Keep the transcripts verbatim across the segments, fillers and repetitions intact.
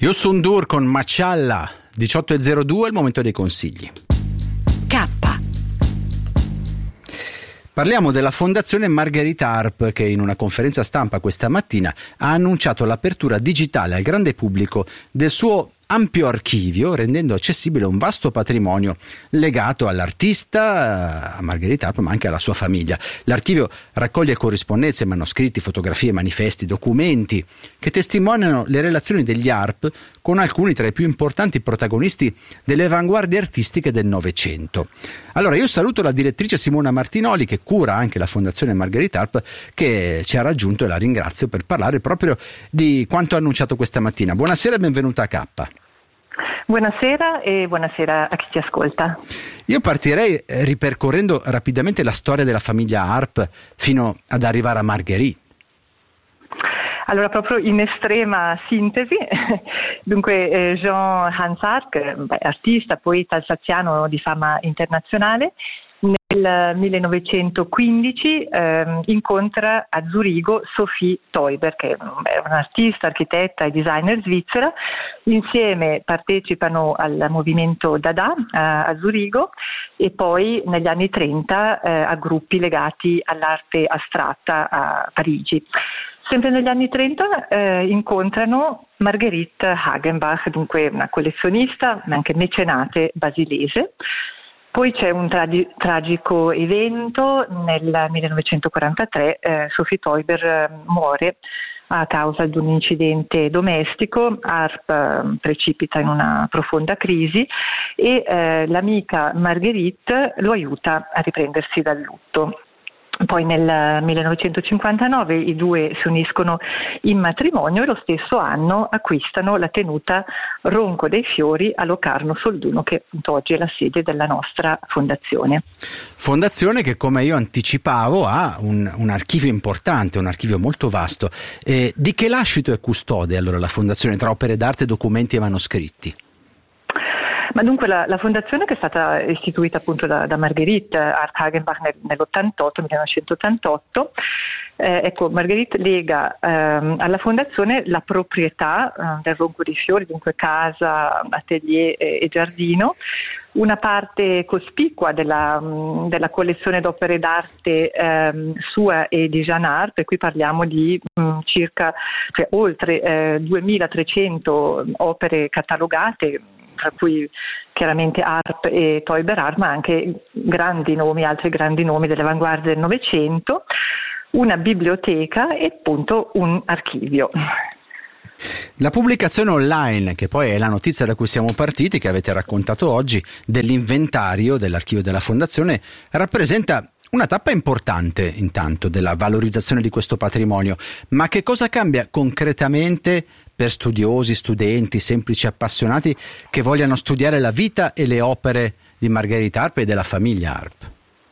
Yosundur con Maccialla, diciotto e zero due, il momento dei consigli. K. Parliamo della Fondazione Margherita Arp, che in una conferenza stampa questa mattina ha annunciato l'apertura digitale al grande pubblico del suo ampio archivio, rendendo accessibile un vasto patrimonio legato all'artista, a Margherita Arp, ma anche alla sua famiglia. L'archivio raccoglie corrispondenze, manoscritti, fotografie, manifesti, documenti che testimoniano le relazioni degli Arp con alcuni tra i più importanti protagonisti delle avanguardie artistiche del Novecento. Allora io saluto la direttrice Simona Martinoli, che cura anche la Fondazione Margherita Arp, che ci ha raggiunto, e la ringrazio, per parlare proprio di quanto annunciato questa mattina. Buonasera e benvenuta a K. Buonasera e buonasera a chi ci ascolta. Io partirei ripercorrendo rapidamente la storia della famiglia Arp fino ad arrivare a Marguerite. Allora, proprio in estrema sintesi, dunque eh, Jean Hans Arp, beh, artista, poeta alsaziano di fama internazionale, nel millenovecentoquindici eh, incontra a Zurigo Sophie Teuber, che è un'artista, architetta e designer svizzera. Insieme partecipano al movimento Dada a, a Zurigo e poi negli anni trenta eh, a gruppi legati all'arte astratta a Parigi. Sempre negli anni trenta eh, incontrano Marguerite Hagenbach, dunque una collezionista ma anche mecenate basilese. Poi c'è un tragi- tragico evento: nel millenovecentoquarantatré eh, Sophie Teuber eh, muore a causa di un incidente domestico. Arp eh, precipita in una profonda crisi e eh, l'amica Marguerite lo aiuta a riprendersi dal lutto. Poi nel millenovecentocinquantanove i due si uniscono in matrimonio e lo stesso anno acquistano la tenuta Ronco dei Fiori a Locarno Solduno, che appunto oggi è la sede della nostra fondazione. Fondazione che, come io anticipavo, ha un, un archivio importante, un archivio molto vasto. Eh, di che lascito è custode allora la fondazione tra opere d'arte, documenti e manoscritti? Ma dunque la, la fondazione, che è stata istituita appunto da, da Marguerite Arp Hagenbach nel, nell'ottantotto, millenovecentottantotto, eh, ecco, Marguerite lega ehm, alla fondazione la proprietà eh, del Ronco dei Fiori, dunque casa, atelier e, e giardino, una parte cospicua della, della collezione d'opere d'arte ehm, sua e di Jeanne Arp, e qui parliamo di mh, circa, cioè, oltre eh, duemilatrecento opere catalogate, tra cui chiaramente Arp e Teuber Arp, ma anche grandi nomi, altri grandi nomi delle avanguardie del Novecento, una biblioteca e appunto un archivio. La pubblicazione online, che poi è la notizia da cui siamo partiti, che avete raccontato oggi, dell'inventario dell'archivio della Fondazione, rappresenta una tappa importante intanto della valorizzazione di questo patrimonio. Ma che cosa cambia concretamente per studiosi, studenti, semplici appassionati che vogliano studiare la vita e le opere di Margherita Arp e della famiglia Arp?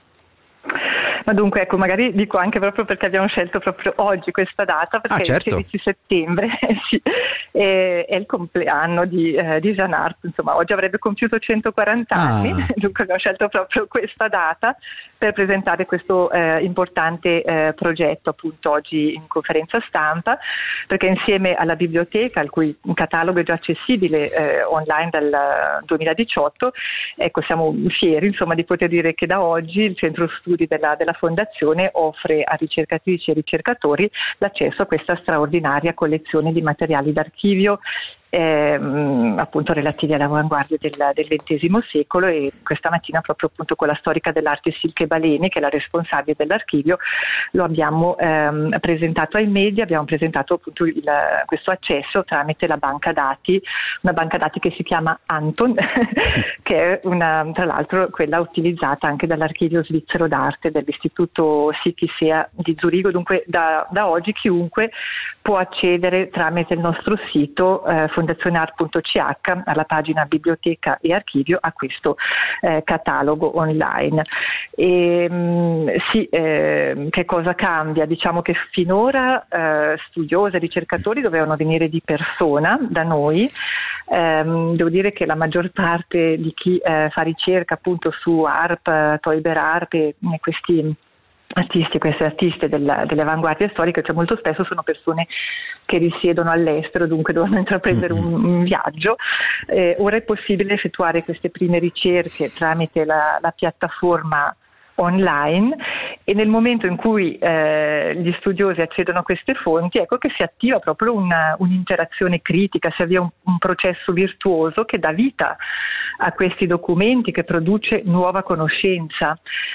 Ma dunque, ecco, magari dico anche proprio perché abbiamo scelto proprio oggi questa data, perché ah, certo. il sedici settembre sì, è, è il compleanno di, eh, di Jeanne Arp. Insomma, oggi avrebbe compiuto centoquaranta ah. anni, dunque abbiamo scelto proprio questa data per presentare questo eh, importante eh, progetto appunto oggi in conferenza stampa, perché insieme alla biblioteca, il cui catalogo è già accessibile eh, online dal duemiladiciotto, ecco, siamo fieri insomma di poter dire che da oggi il centro studi della, della Fondazione offre a ricercatrici e ricercatori l'accesso a questa straordinaria collezione di materiali d'archivio ehm, appunto relativi alle avanguardie del, del ventesimo secolo, e questa mattina proprio appunto con la storica dell'arte Silke Baleni, che è la responsabile dell'archivio, lo abbiamo ehm, presentato ai media, abbiamo presentato appunto il, questo accesso tramite la banca dati, una banca dati che si chiama Anton, che è una, tra l'altro quella utilizzata anche dall'archivio svizzero d'arte dell'istituto Sikisea di Zurigo. Dunque da, da oggi chiunque può accedere tramite il nostro sito eh, fondazioneart punto c h alla pagina biblioteca e archivio a questo eh, catalogo online. E, mh, sì, eh, che cosa cambia? Diciamo che finora eh, studiosi e ricercatori dovevano venire di persona da noi. Um, devo dire che la maggior parte di chi eh, fa ricerca appunto su Arp, Teuber Arp e questi artisti, queste artiste della, delle avanguardie storiche, cioè molto spesso sono persone che risiedono all'estero, dunque devono intraprendere un, un viaggio. Eh, ora è possibile effettuare queste prime ricerche tramite la, la piattaforma online, e nel momento in cui eh, gli studiosi accedono a queste fonti, ecco che si attiva proprio una, un'interazione critica, si avvia un, un processo virtuoso che dà vita a questi documenti, che produce nuova conoscenza.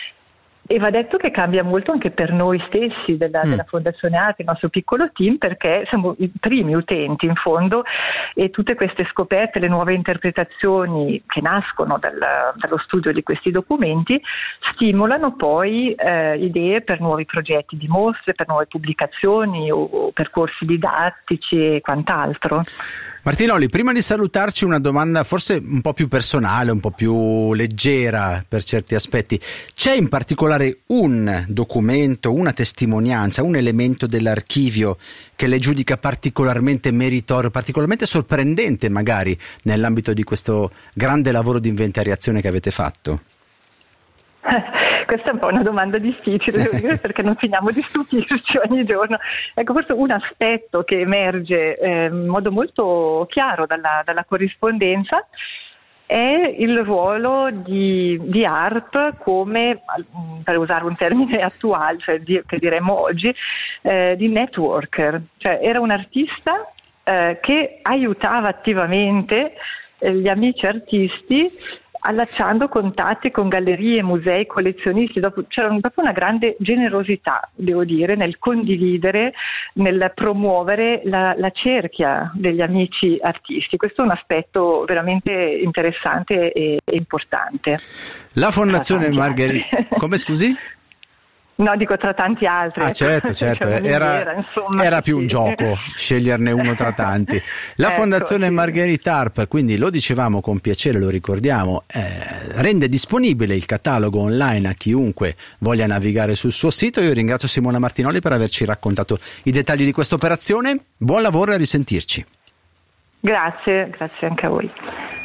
E va detto che cambia molto anche per noi stessi della, mm. della Fondazione Arte, il nostro piccolo team, perché siamo i primi utenti in fondo, e tutte queste scoperte, le nuove interpretazioni che nascono dal, dallo studio di questi documenti stimolano poi eh, idee per nuovi progetti di mostre, per nuove pubblicazioni o, o percorsi didattici e quant'altro. Martinoli, prima di salutarci una domanda forse un po' più personale, un po' più leggera per certi aspetti. C'è in particolare un documento, una testimonianza, un elemento dell'archivio che lei giudica particolarmente meritorio, particolarmente sorprendente magari nell'ambito di questo grande lavoro di inventariazione che avete fatto? Questa è un po' una domanda difficile, devo dire, perché non finiamo di stupirci ogni giorno. Ecco, forse un aspetto che emerge eh, in modo molto chiaro dalla, dalla corrispondenza è il ruolo di, di A R P come, per usare un termine attuale, cioè di, che diremmo oggi, eh, di networker. Cioè era un artista eh, che aiutava attivamente eh, gli amici artisti, allacciando contatti con gallerie, musei, collezionisti. Dopo, c'era proprio una grande generosità, devo dire, nel condividere, nel promuovere la, la cerchia degli amici artisti. Questo è un aspetto veramente interessante e, e importante. La Fondazione Margherita... Come, scusi? No, dico tra tanti altri. Ah, certo, certo, era, era, insomma, era più sì. un gioco sceglierne uno tra tanti. La ecco, Fondazione sì. Margherita Arp, quindi lo dicevamo con piacere, lo ricordiamo, eh, rende disponibile il catalogo online a chiunque voglia navigare sul suo sito. Io ringrazio Simona Martinoli per averci raccontato i dettagli di questa operazione. Buon lavoro e a risentirci. Grazie, grazie anche a voi.